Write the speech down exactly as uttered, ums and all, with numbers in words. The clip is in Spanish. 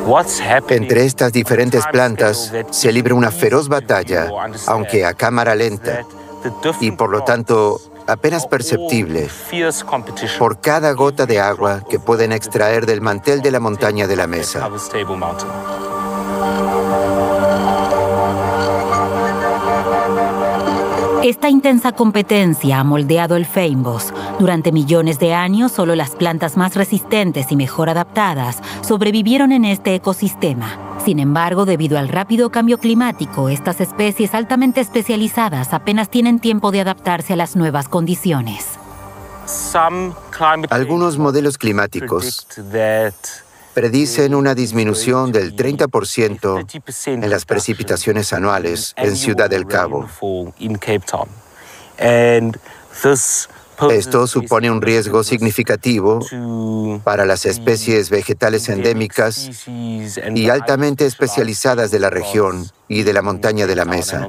Entre estas diferentes plantas se libra una feroz batalla, aunque a cámara lenta, y por lo tanto apenas perceptible, por cada gota de agua que pueden extraer del mantel de la montaña de la mesa. Esta intensa competencia ha moldeado el feimbos. Durante millones de años, solo las plantas más resistentes y mejor adaptadas sobrevivieron en este ecosistema. Sin embargo, debido al rápido cambio climático, estas especies altamente especializadas apenas tienen tiempo de adaptarse a las nuevas condiciones. Algunos modelos climáticos predicen una disminución del treinta por ciento en las precipitaciones anuales en Ciudad del Cabo. Esto supone un riesgo significativo para las especies vegetales endémicas y altamente especializadas de la región y de la montaña de la mesa.